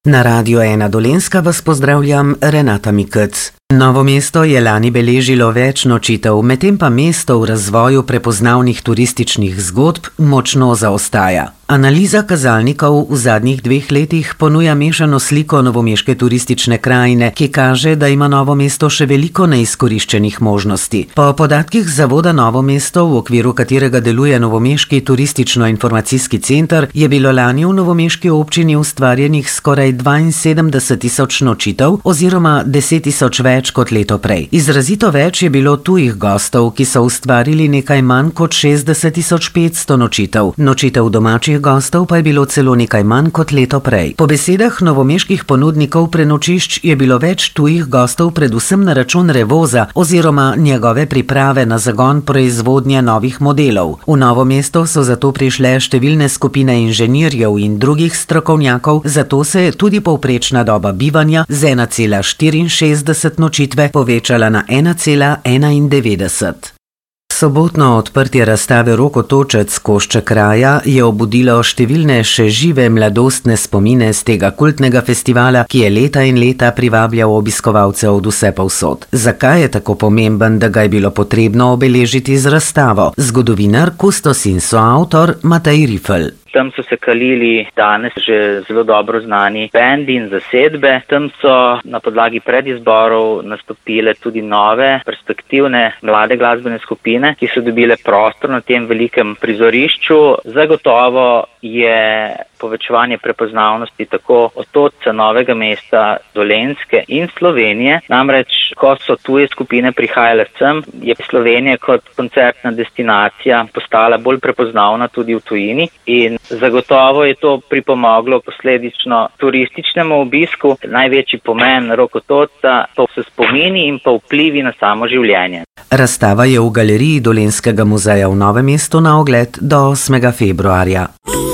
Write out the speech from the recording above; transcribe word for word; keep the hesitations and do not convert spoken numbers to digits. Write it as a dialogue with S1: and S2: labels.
S1: Na Radiu ena Dolenjska vas pozdravljam, Renata Mikec. Novo mesto je lani beležilo več nočitev, medtem pa mesto v razvoju prepoznavnih turističnih zgodb močno zaostaja. Analiza kazalnikov v zadnjih dveh letih ponuja mešano sliko novomeške turistične krajine, ki kaže, da ima Novo mesto še veliko neizkoriščenih možnosti. Po podatkih Zavoda Novo mesto, v okviru katerega deluje Novomeški turistično-informacijski center, je bilo lani v novomeški občini ustvarjenih skoraj dvainsedemdeset tisoč nočitev oziroma deset tisoč več kot leto prej. Izrazito več je bilo tujih gostov, ki so ustvarili nekaj manj kot šestdeset tisoč petsto nočitev. Nočitev domačih gostov pa je bilo celo nekaj manj kot leto prej. Po besedah novomeških ponudnikov prenočišč je bilo več tujih gostov predvsem na račun Revoza oziroma njegove priprave na zagon proizvodnje novih modelov. V Novo mesto so zato prišle številne skupine inženirjev in drugih strokovnjakov, zato se je tudi povprečna doba bivanja z ena cela štiriinšestdeset nočitve povečala na ena cela enaindevetdeset. Sobotno odprtje razstave Rokotočec Košček raja je obudilo številne še žive mladostne spomine z tega kultnega festivala, ki je leta in leta privabljal obiskovalce od vse povsod. Zakaj je tako pomemben, da ga je bilo potrebno obeležiti z razstavo? Zgodovinar, kustos in soavtor Matej Rifl.
S2: Tam so se kalili danes že zelo dobro znani bendi in zasedbe. Tam so na podlagi predizborov nastopile tudi nove, perspektivne, mlade glasbene skupine, ki so dobile prostor na tem velikem prizorišču. Zagotovo je povečevanje prepoznavnosti tako Otočca, Novega mesta, Dolenjske in Slovenije. Namreč, ko so tuje skupine prihajale sem, je Slovenija kot koncertna destinacija postala bolj prepoznavna tudi v tujini in zagotovo je to pripomoglo posledično turističnemu obisku. Največji pomen Rokotočca pa so spomini in pa vplivi na samo življenje.
S1: Razstava je v galeriji Dolenjskega muzeja v Novem mestu na ogled do osmega februarja.